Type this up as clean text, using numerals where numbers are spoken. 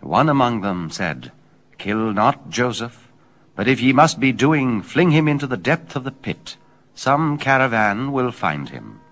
one among them said, Kill not Joseph, but if ye must be doing, fling him into the depth of the pit. Some caravan will find him.